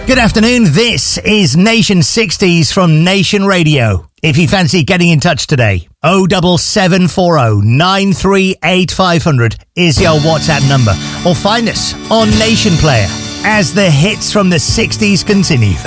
Good afternoon, this is Nation 60s from Nation Radio. If you fancy getting in touch today, 07740 938 500 is your WhatsApp number. Or find us on Nation Player as the hits from the 60s continue.